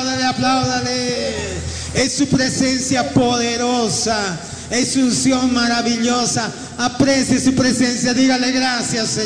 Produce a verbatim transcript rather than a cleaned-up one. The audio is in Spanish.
apláudale, apláudale. Es su presencia poderosa, es su unción maravillosa. Aprecie su presencia, dígale gracias, Señor.